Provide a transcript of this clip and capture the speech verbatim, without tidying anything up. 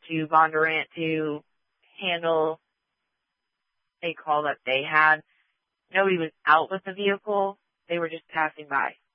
to Bondurant to handle a call that they had. Nobody was out with the vehicle. They were just passing by.